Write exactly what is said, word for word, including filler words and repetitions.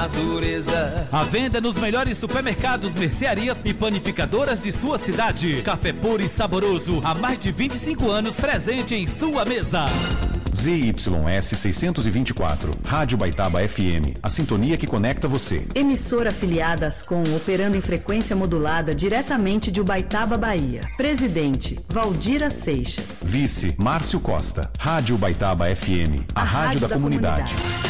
natureza. A venda nos melhores supermercados, mercearias e panificadoras de sua cidade. Café puro e saboroso, há mais de vinte e cinco anos presente em sua mesa. Z Y S seiscentos e vinte e quatro, Rádio Baitaba F M, a sintonia que conecta você. Emissora afiliada ASCOM, operando em frequência modulada diretamente de Ubaitaba, Bahia. Presidente, Valdira Seixas. Vice, Márcio Costa. Rádio Baitaba F M, a, a rádio, rádio da, da comunidade. comunidade.